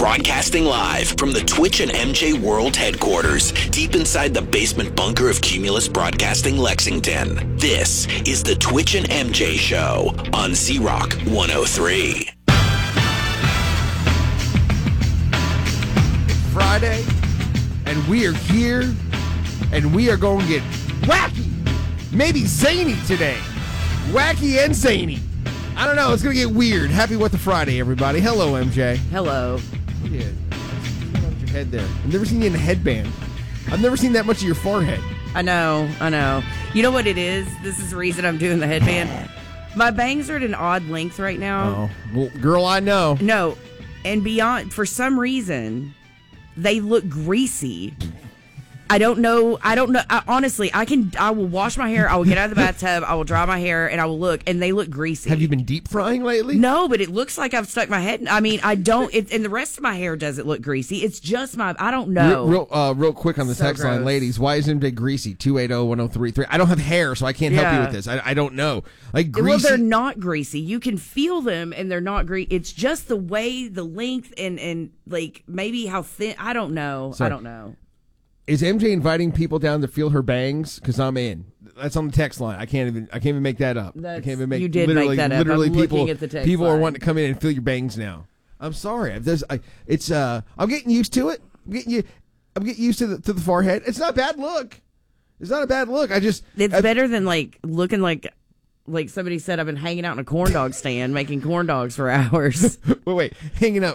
Broadcasting live from the Twitch and MJ World headquarters, deep inside the basement bunker of Cumulus Broadcasting Lexington. This is the Twitch and MJ Show on Z-Rock 103. It's Friday, and we are here, and we are going to get wacky, maybe zany today. Wacky and zany. I don't know. It's going to get weird. Happy What the Friday, everybody. Hello, MJ. Hello. Yeah. What's on your head there? I've never seen you in a headband. I've never seen that much of your forehead. I know. You know what it is? This is the reason I'm doing the headband. My bangs are at an odd length right now. Oh, well, girl, I know. No, and beyond, for some reason, they look greasy. I don't know. Honestly, I will wash my hair. I will get out of the bathtub. I will dry my hair, and I will look, and they look greasy. Have you been deep frying lately? No, but it looks like I've stuck my head. I mean, I don't. And the rest of my hair doesn't look greasy. It's just I don't know. Real quick on the So text line, gross. ladies. Why is MJ greasy? 280-1033. I don't have hair, so I can't help you with this. I don't know. Like greasy. Well, they're not greasy. You can feel them, and they're not greasy. It's just the way, the length, and like maybe how thin. I don't know. Sorry. I don't know. Is MJ inviting people down to feel her bangs? Because I'm in. That's on the text line. I can't even make that up. I can't even make. You did literally, make that up. Literally, I'm people. looking at the text People are line. wanting to come in and feel your bangs now. I'm sorry. I'm getting used to it. I'm getting used to the forehead. It's not a bad look. It's not a bad look. It's better than like looking like somebody said. I've been hanging out in a corn dog stand making corn dogs for hours. Wait, hanging out